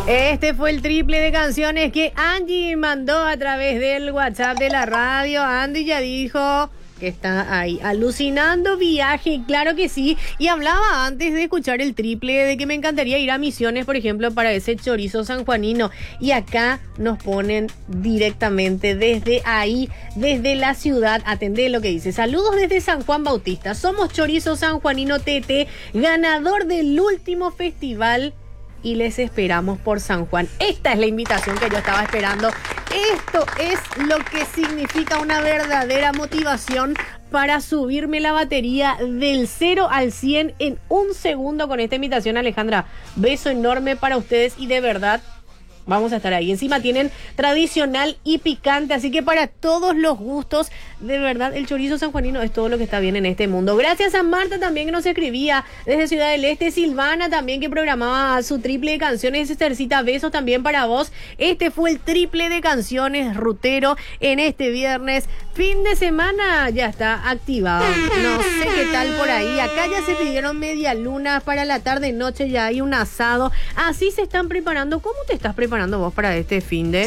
Este fue el triple de canciones que Angie mandó a través del WhatsApp de la radio. Andy ya dijo que está ahí alucinando viaje, claro que sí. Y hablaba antes de escuchar el triple de que me encantaría ir a Misiones, por ejemplo, para ese chorizo sanjuanino. Y acá nos ponen directamente desde ahí, desde la ciudad. Atendé lo que dice. Saludos desde San Juan Bautista. Somos Chorizo Sanjuanino TT, ganador del último festival. Y les esperamos por San Juan. Esta es la invitación que yo estaba esperando. Esto es lo que significa una verdadera motivación para subirme la batería del 0 al 100 en un segundo con esta invitación, Alejandra. Beso enorme para ustedes y de verdad vamos a estar ahí. Encima tienen tradicional y picante, así que para todos los gustos, de verdad, el chorizo sanjuanino es todo lo que está bien en este mundo. Gracias a Marta también que nos escribía desde Ciudad del Este, Silvana también que programaba su triple de canciones, Estercita, besos también para vos. Este fue el triple de canciones rutero en este viernes. Fin de semana ya está activado. No sé qué tal por ahí. Acá ya se pidieron media luna para la tarde noche, ya hay un asado. Así se están preparando. ¿Cómo te estás preparando vos para este fin de?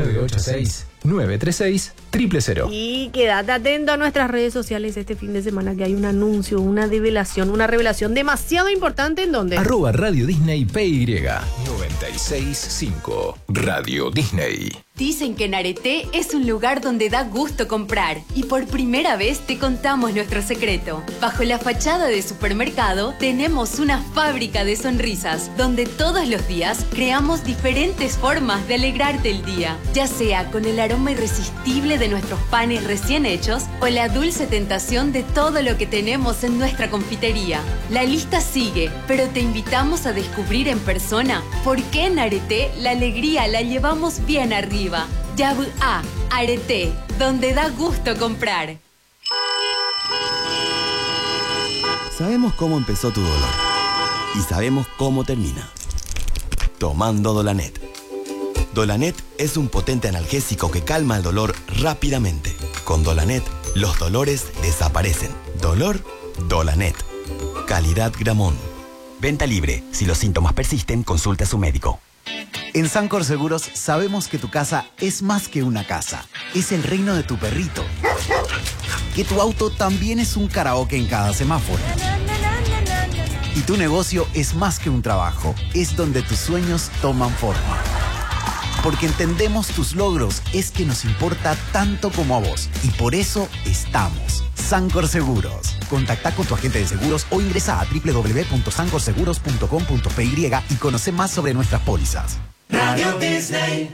0986-936-000. Y quédate atento a nuestras redes sociales este fin de semana que hay un anuncio, una revelación demasiado importante. ¿En dónde? @Radio Disney PY 965 Radio Disney. Dicen que Nareté es un lugar donde da gusto comprar y por primera vez te contamos nuestro secreto. Bajo la fachada de supermercado tenemos una fábrica de sonrisas donde todos los días creamos diferentes formas de alegrarte el día, ya sea con el aroma irresistible de nuestros panes recién hechos o la dulce tentación de todo lo que tenemos en nuestra confitería. La lista sigue, pero te invitamos a descubrir en persona por qué en Nareté la alegría la llevamos bien arriba. Yabu A, Areté, donde da gusto comprar. Sabemos cómo empezó tu dolor y sabemos cómo termina. Tomando Dolanet. Dolanet es un potente analgésico que calma el dolor rápidamente. Con Dolanet, los dolores desaparecen. Dolor, Dolanet. Calidad Gramón. Venta libre. Si los síntomas persisten, consulte a su médico. En Sancor Seguros sabemos que tu casa es más que una casa. Es el reino de tu perrito. Que tu auto también es un karaoke en cada semáforo. Y tu negocio es más que un trabajo. Es donde tus sueños toman forma. Porque entendemos tus logros, es que nos importa tanto como a vos. Y por eso estamos. Sancor Seguros. Contacta con tu agente de seguros o ingresa a www.sancorseguros.com.py y conoce más sobre nuestras pólizas. Radio Disney.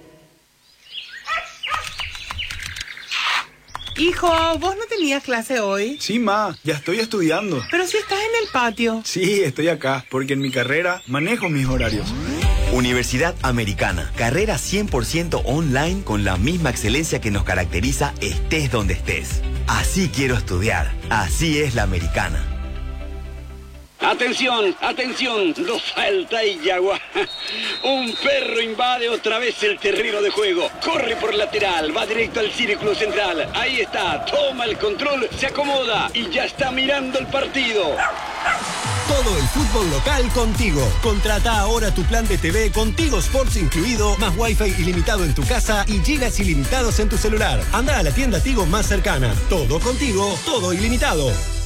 Hijo, ¿vos no tenías clase hoy? Sí, ma, ya estoy estudiando. Pero si estás en el patio. Sí, estoy acá, porque en mi carrera manejo mis horarios. Universidad Americana. Carrera 100% online con la misma excelencia que nos caracteriza estés donde estés. Así quiero estudiar. Así es la Americana. Atención, atención, no falta y yagua. Un perro invade otra vez el terreno de juego. Corre por lateral, va directo al círculo central. Ahí está, toma el control, se acomoda y ya está mirando el partido. Todo el fútbol local contigo. Contrata ahora tu plan de TV con Tigo Sports incluido, más Wi-Fi ilimitado en tu casa y gigas ilimitados en tu celular. Anda a la tienda Tigo más cercana. Todo contigo, todo ilimitado.